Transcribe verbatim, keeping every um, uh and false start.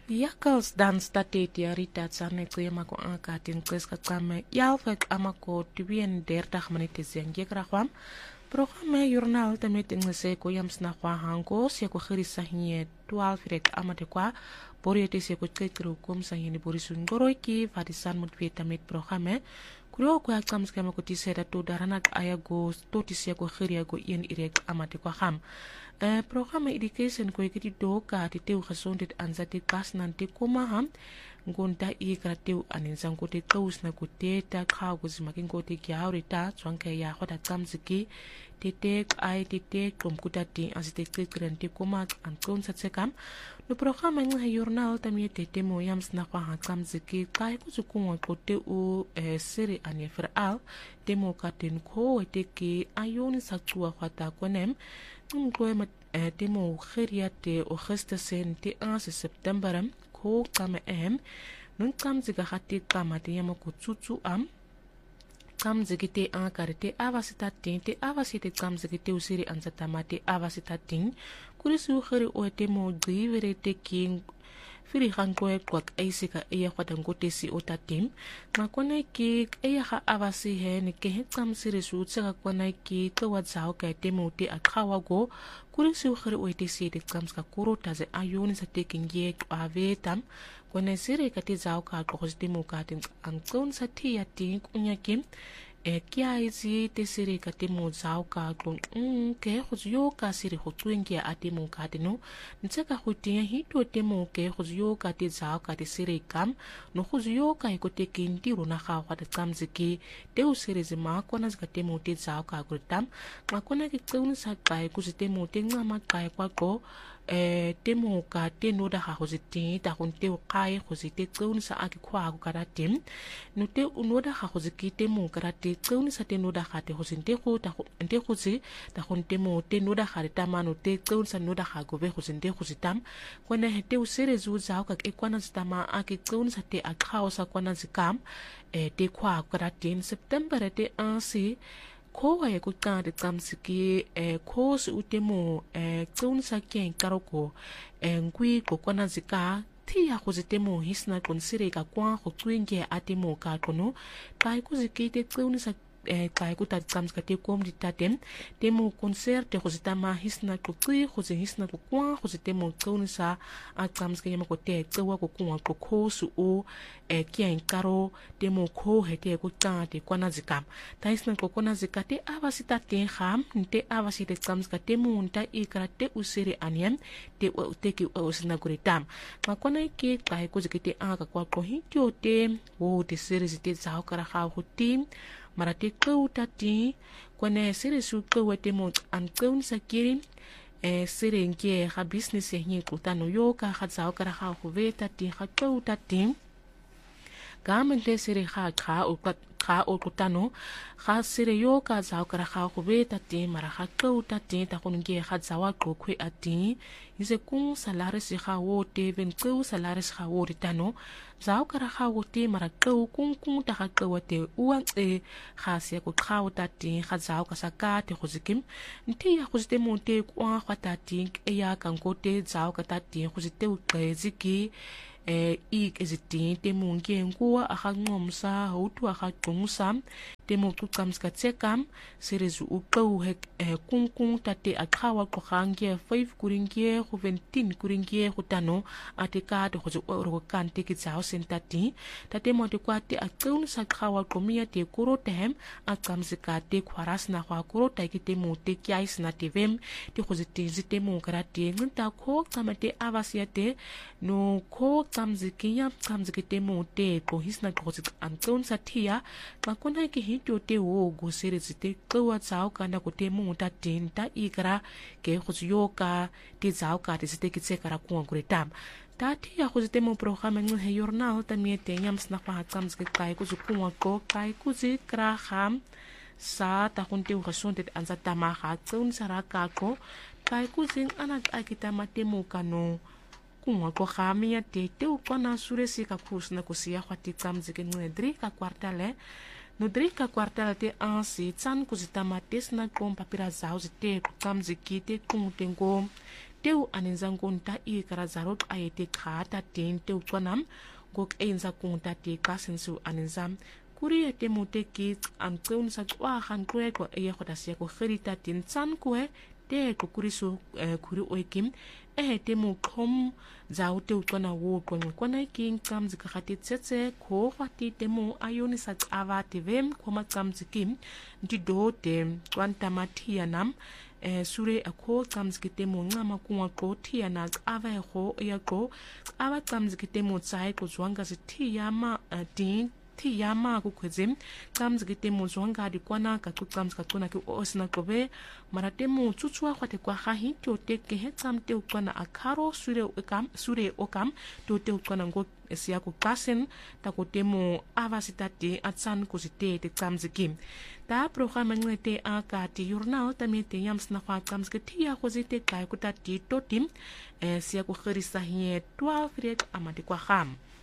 Yakals dan stateti arita tsane klima ko angkatin kleska kame yalvek amako tibien dertig minute zenge krakwam programme journal tamet inglese ko yams na kwa hango se ko khirisa hnie twaalf rek amate kwa boriete se ko kekru kom sa hini borisun goroiki vadisan mutwe tamet programme kurio ko akam skema ko tisera to daranak ayago to tisia ko khiria go yen irek amate kwa ham Uh, programme education ko ikiti do ka ti teu khasondet anzati kas nanti kuma ham ngonta i krateu aninsan ko te tous na ko te ta kha ko zimakin ko te kyauri ta chwanke ya khota tsamziki te te ai te te komputa ti asite krenti kuma an kon sa tsekam no programme ngha journal tamie te te mo yams na kwa tsamziki kai ko su ko ko te u eh, siri anie veral te mo ka ten ko te ki ayoni sa tua khata konem Ngoe met eh, temo geria te augustus en te aanse september ko kame em nun kam ziga hati kama te yama ko tsutsu am kam zigi te ankare te avasita ting te avasite kam zigi te usiri ansatama te avasita ting kurisu geri o temo drivere te king firi hankoe kwak eisika eya kwata ngote si ota tim ma kone ki eya ha avasi he ni ke hekam siri su tsaka kone ki to wa zao ka temo te akhawa go kuri su khari o te si te kams ka kuro ta ze ayoni sa te kinge ave tam kone siri ka te zao ka ko temo ka te ankon sa ti ya ti kunya kim e kia izi te siri ka te mo zao ka klon mm ke khuzyo ka siri khutwengi a te mo ka te no ntseka khutia hito te mo ke khuzyo ka te zao ka te siri kam no khuzyo ka ko te kinti rona kha kwa te kamziki te usiri zima kona zika te mo te zao ka grutam makona ki tsun sa kai ku te mo te ngama kai kwa ko e te mo ka te no da ha khuziti ta kun te kai khuziti tsun sa aki kwa ko karatim no te no da ha khuziki te mo karate tseuni sa te noda khate ho sinte go ta go nte go se ta go nte mo te noda khare ta mano te tseuni sa noda kha go be go sinte go sitam kone hete u sere zu za ka e kwana stama a ke tseuni sa te a khao sa kwana zikam e te kwa kwara ten september te ansi ko wa ko ta de tsamsiki e ko su utemo e tseuni sa ke karoko e ngui ko kwana zika tia go temo hisna konsire ka kwa go twinge atemo ka kono kai ku zikite tseuni sa eh kai ku ta tsams ka te kom di tatem temo concert go zitama hisna ku tsi go hisna ku kwa go temo tseuni sa a tsams ka yema ko te tsewa ko kwa ko khosu o e kia inkaro temo ko hete ku ta te kwana zikam ta hisna ko kwana zikate avasita te kham nte avasite tsams ka temo nta ikrate usiri aniem te o te ki o sina kuritam ma kwana ke kai ku zikite aka kwa ko hityo te o te series te zao kara kha ho tim mara te kauta ti kone sere su kawate mo an kaun sa kirin e sere nge ha business e ngi kutano yo ka ha zao kara ha ho veta ti ha kauta ti gamente sere ha kha o kha o kutano ha sere yo ka zao kara ha ho veta ti mara ha kauta ti ta kon nge ha zawa ko kwe ati ise kung salare si ha wo te ven kau salare si ha wo ritano zao kara ha wo te mara kau kung kung ta ha kau te uang e ha se ko kha ta ti ha zao ka saka te khuzikim nti ya khuzite mo te kwa khata ti e ya kan ko te zao ka ta ti khuzite u qeziki e ik eziti te mo nge ngwa a ha ngomsa ho tu a ha tungsa te mo tu kam ska tsekam serezu u kau he kung kung ta te a khawa ko khange five kuringe ho ventin kuringe ho tano ate ka te khuzu ro kan te ki zao sentati ta te mo te kwa te a tun sa khawa ko mia te kuro tem a kam ska te khwaras na khwa kuro ta ki te mo te kyais na te vem te khuzu te zite mo kara te nta kho kamate avasia te no kho kamzikiya kamzikite mo te ko hisna ko an tun sa thia ma kona ki hito te wo go sere zite kwa zao kana ko te mo ta tin ta ikara ke khuzu yo ka te zao ka te zite ki tsekara ko ngretam tati ya khuzite mo programa ngul he journal tamie te nyams na fa tsams ke kai ku zukuma ko kai ku zikra kham sa ta khunte u khasonte anza tama kha tsun sara ka ko kai ku zing anak akita mate mo kano kuma ko khamia te te u kona sure si ka kusna ko sia khati tsams ke ngedri ka kwartale no drika kwartale te ansi tsan ku zitama tesna kom papira zao zite ku tsams ki te ku tengo teu anenza ngonta i karazaro ayete khata tin teu twanam gok enza kunta ti kasensu anenza kuri ete muteki amtun sa twa khan kweko e khoda sia ko khirita tin tsan kwe te ko kuri su kuri oikim e te mu khom zau te utwana wo ko kwana king kam zika khati tsetse kho khati te mu ayoni sa ava te vem khoma kam zikim ndi do te kwanta mathia nam e sure akho kam zikite mu ngama kuwa ko thia na ava kho ya ko ava kam zikite mu tsai ko zwanga zithia ma tin yama ku khwezim kams gite mu zwanga di kwana ka ku kams ka kuna ki osna kobe marate mu tsutsua khwate kwa kha hi to te ke he kam te kwana akharo sure okam sure okam to te kwana ngo esia ku kasen ta ko te mu avasitati atsan ku site te kams kim ta programa ngete a ka ti journal tamete yams na kwa kams ke tia ko zite kai ku ta ti to tim esia ku khrisa hi twelve rek amadi kwa kham